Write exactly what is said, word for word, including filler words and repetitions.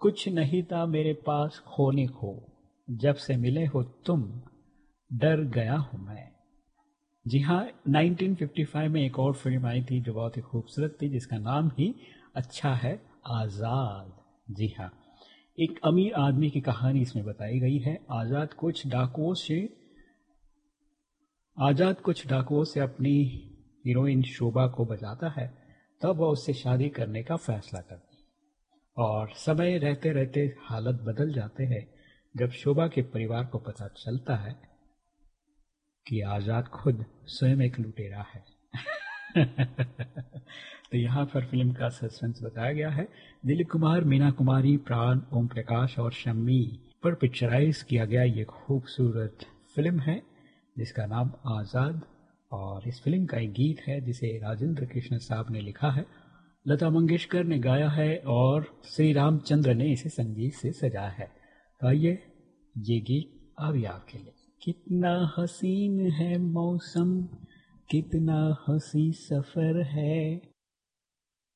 कुछ नहीं था मेरे पास खोने को, जब से मिले हो तुम डर गया हूं मैं। जी हाँ, नाइनटीन फिफ्टी फाइव में एक और फिल्म आई थी जो बहुत ही खूबसूरत थी, जिसका नाम ही अच्छा है, आज़ाद। जी हाँ, एक अमीर आदमी की कहानी इसमें बताई गई है। आज़ाद कुछ डाकुओं से आज़ाद कुछ डाकुओं से अपनी हीरोइन शोभा को बचाता है, तब वह उससे शादी करने का फैसला करती है। और समय रहते रहते हालत बदल जाते हैं जब शोभा के परिवार को पता चलता है कि आज़ाद खुद स्वयं एक लुटेरा है। तो यहाँ पर फिल्म का सस्पेंस बताया गया है। दिलीप कुमार, मीना कुमारी, प्राण, ओम प्रकाश और शम्मी पर पिक्चराइज किया गया ये खूबसूरत फिल्म है जिसका नाम आज़ाद। और इस फिल्म का एक गीत है जिसे राजेंद्र कृष्ण साहब ने लिखा है, लता मंगेशकर ने गाया है और श्री रामचंद्र ने इसे संगीत से सजाया है। तो आइए ये गीत अभी आपके लिए। कितना हसीन है मौसम, कितना हसी सफर है,